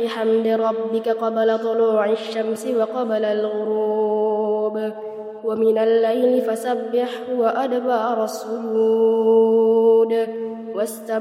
بحمد ربك قبل طلوع الشمس وقبل الغروب ومن الليل فسبحه وأدبار السجود